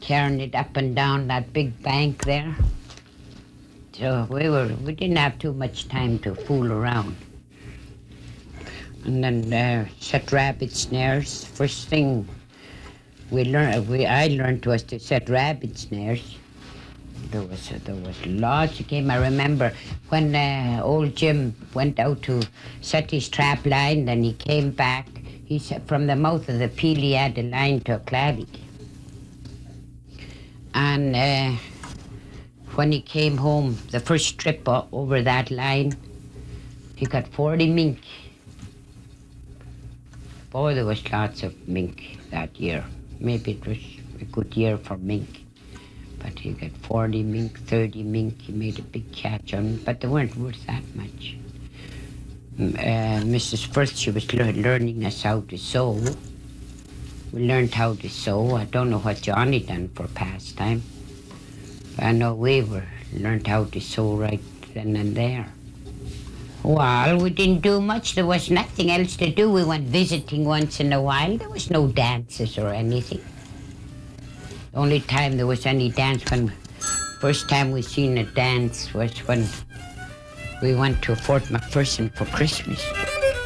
carrying it up and down that big bank there. So we didn't have too much time to fool around. And then set rabbit snares. First thing I learned was to set rabbit snares. There was lots of game. I remember when old Jim went out to set his trap line, then he came back. He said from the mouth of the Peel he had a line to a Claddig. And when he came home, the first trip over that line, he got 40 mink. Boy, there was lots of mink that year. Maybe it was a good year for mink. But he got 40 mink, 30 mink. He made a big catch on them, but they weren't worth that much. Mrs. Firth, she was learning us how to sew. We learned how to sew. I don't know what Johnny done for pastime. But I know we learned how to sew right then and there. Well, we didn't do much. There was nothing else to do. We went visiting once in a while. There was no dances or anything. The only time there was any dance, first time we seen a dance was when we went to Fort McPherson for Christmas.